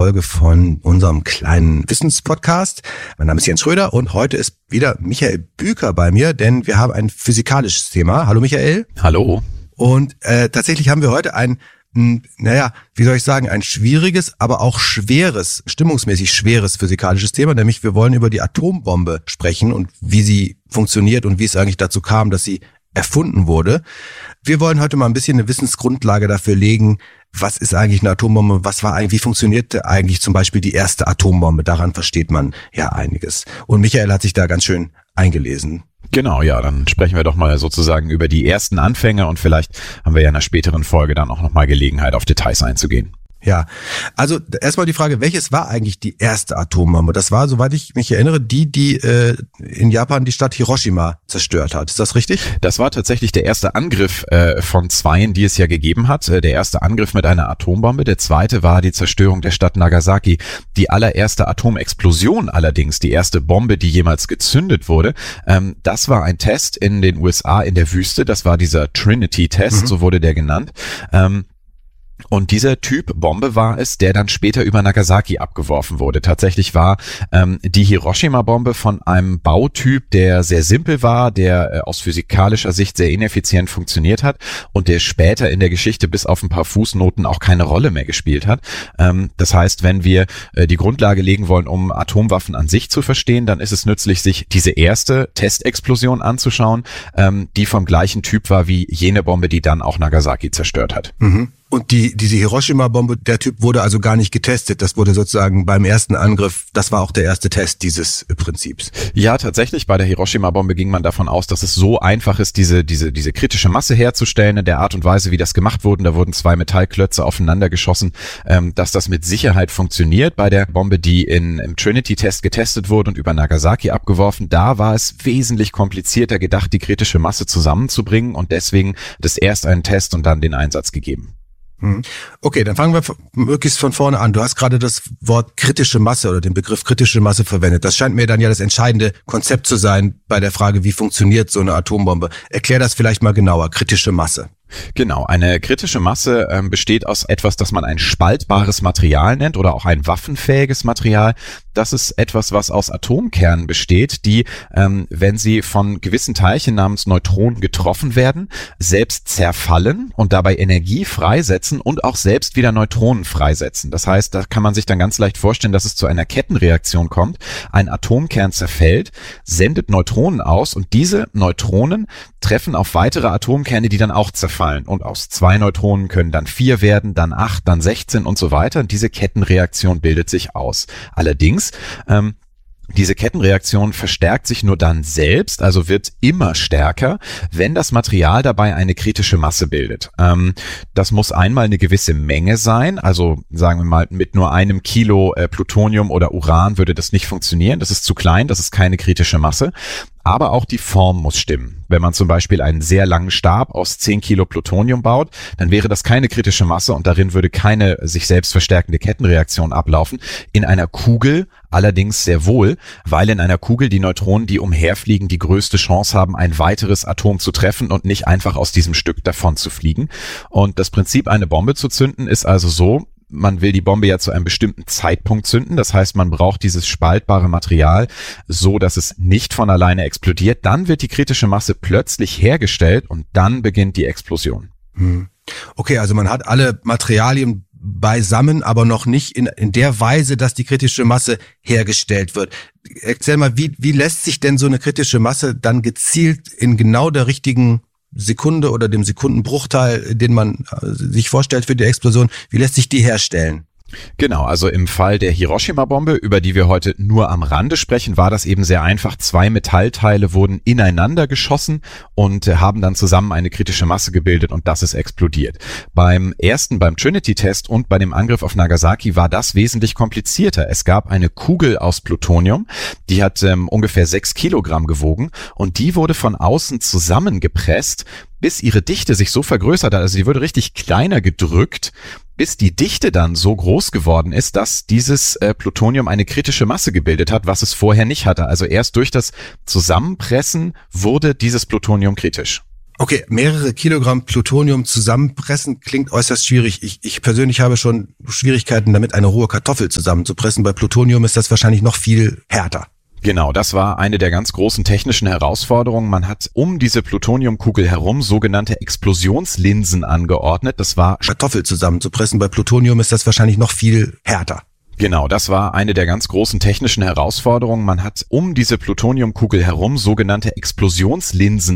Folge von unserem kleinen Wissenspodcast. Mein Name ist Jens Schröder und heute ist wieder Michael Büker bei mir, denn wir haben ein physikalisches Thema. Hallo Michael. Hallo. Und tatsächlich haben wir heute ein schwieriges, aber auch schweres, stimmungsmäßig schweres physikalisches Thema, nämlich wir wollen über die Atombombe sprechen und wie sie funktioniert und wie es eigentlich dazu kam, dass sie erfunden wurde. Wir wollen heute mal ein bisschen eine Wissensgrundlage dafür legen, was ist eigentlich eine Atombombe, wie funktionierte eigentlich zum Beispiel die erste Atombombe, daran versteht man ja einiges. Und Michael hat sich da ganz schön eingelesen. Genau, ja, dann sprechen wir doch mal sozusagen über die ersten Anfänge und vielleicht haben wir ja in einer späteren Folge dann auch nochmal Gelegenheit, auf Details einzugehen. Ja, also erstmal die Frage, welches war eigentlich die erste Atombombe? Das war, soweit ich mich erinnere, die in Japan die Stadt Hiroshima zerstört hat. Ist das richtig? Das war tatsächlich der erste Angriff von zweien, die es ja gegeben hat. Der erste Angriff mit einer Atombombe. Der zweite war die Zerstörung der Stadt Nagasaki. Die allererste Atomexplosion allerdings, die erste Bombe, die jemals gezündet wurde, das war ein Test in den USA in der Wüste. Das war dieser Trinity-Test, so wurde der genannt. Und dieser Typ Bombe war es, der dann später über Nagasaki abgeworfen wurde. Tatsächlich war die Hiroshima-Bombe von einem Bautyp, der sehr simpel war, der aus physikalischer Sicht sehr ineffizient funktioniert hat und der später in der Geschichte bis auf ein paar Fußnoten auch keine Rolle mehr gespielt hat. Das heißt, wenn wir die Grundlage legen wollen, um Atomwaffen an sich zu verstehen, dann ist es nützlich, sich diese erste Testexplosion anzuschauen, die vom gleichen Typ war wie jene Bombe, die dann auch Nagasaki zerstört hat. Mhm. Und diese Hiroshima-Bombe, der Typ wurde also gar nicht getestet. Das wurde sozusagen beim ersten Angriff, das war auch der erste Test dieses Prinzips. Ja, tatsächlich, bei der Hiroshima-Bombe ging man davon aus, dass es so einfach ist, diese kritische Masse herzustellen in der Art und Weise, wie das gemacht wurde. Da wurden zwei Metallklötze aufeinander geschossen, dass das mit Sicherheit funktioniert. Bei der Bombe, die im Trinity-Test getestet wurde und über Nagasaki abgeworfen, da war es wesentlich komplizierter gedacht, die kritische Masse zusammenzubringen und deswegen das erst einen Test und dann den Einsatz gegeben. Okay, dann fangen wir möglichst von vorne an. Du hast gerade das Wort kritische Masse oder den Begriff kritische Masse verwendet. Das scheint mir dann ja das entscheidende Konzept zu sein bei der Frage, wie funktioniert so eine Atombombe. Erklär das vielleicht mal genauer, kritische Masse. Genau, eine kritische Masse besteht aus etwas, das man ein spaltbares Material nennt oder auch ein waffenfähiges Material. Das ist etwas, was aus Atomkernen besteht, die, wenn sie von gewissen Teilchen namens Neutronen getroffen werden, selbst zerfallen und dabei Energie freisetzen und auch selbst wieder Neutronen freisetzen. Das heißt, da kann man sich dann ganz leicht vorstellen, dass es zu einer Kettenreaktion kommt. Ein Atomkern zerfällt, sendet Neutronen aus und diese Neutronen treffen auf weitere Atomkerne, die dann auch zerfallen. Und aus 2 Neutronen können dann 4 werden, dann 8, dann 16 und so weiter. Und diese Kettenreaktion bildet sich aus. Allerdings, diese Kettenreaktion verstärkt sich nur dann selbst, also wird immer stärker, wenn das Material dabei eine kritische Masse bildet. Das muss einmal eine gewisse Menge sein, also sagen wir mal mit nur 1 Kilo Plutonium oder Uran würde das nicht funktionieren, das ist zu klein, das ist keine kritische Masse. Aber auch die Form muss stimmen. Wenn man zum Beispiel einen sehr langen Stab aus 10 Kilo Plutonium baut, dann wäre das keine kritische Masse und darin würde keine sich selbst verstärkende Kettenreaktion ablaufen. In einer Kugel allerdings sehr wohl, weil in einer Kugel die Neutronen, die umherfliegen, die größte Chance haben, ein weiteres Atom zu treffen und nicht einfach aus diesem Stück davon zu fliegen. Und das Prinzip, eine Bombe zu zünden, ist also so: Man will die Bombe ja zu einem bestimmten Zeitpunkt zünden. Das heißt, man braucht dieses spaltbare Material so, dass es nicht von alleine explodiert. Dann wird die kritische Masse plötzlich hergestellt und dann beginnt die Explosion. Okay, also man hat alle Materialien beisammen, aber noch nicht in der Weise, dass die kritische Masse hergestellt wird. Erzähl mal, wie lässt sich denn so eine kritische Masse dann gezielt in genau der richtigen Sekunde oder dem Sekundenbruchteil, den man sich vorstellt für die Explosion, wie lässt sich die herstellen? Genau, also im Fall der Hiroshima-Bombe, über die wir heute nur am Rande sprechen, war das eben sehr einfach. 2 Metallteile wurden ineinander geschossen und haben dann zusammen eine kritische Masse gebildet und das ist explodiert. Beim Trinity-Test und bei dem Angriff auf Nagasaki war das wesentlich komplizierter. Es gab eine Kugel aus Plutonium, die hat ungefähr 6 Kilogramm gewogen und die wurde von außen zusammengepresst, bis ihre Dichte sich so vergrößert hat, also die wurde richtig kleiner gedrückt, bis die Dichte dann so groß geworden ist, dass dieses Plutonium eine kritische Masse gebildet hat, was es vorher nicht hatte. Also erst durch das Zusammenpressen wurde dieses Plutonium kritisch. Okay, mehrere Kilogramm Plutonium zusammenpressen klingt äußerst schwierig. Ich persönlich habe schon Schwierigkeiten damit, eine rohe Kartoffel zusammenzupressen. Bei Plutonium ist das wahrscheinlich noch viel härter. Genau, das war eine der ganz großen technischen Herausforderungen. Man hat um diese Plutoniumkugel herum sogenannte Explosionslinsen angeordnet. Das war Kartoffel zusammenzupressen. Bei Plutonium ist das wahrscheinlich noch viel härter. Genau, das war eine der ganz großen technischen Herausforderungen. Man hat um diese Plutoniumkugel herum sogenannte Explosionslinsen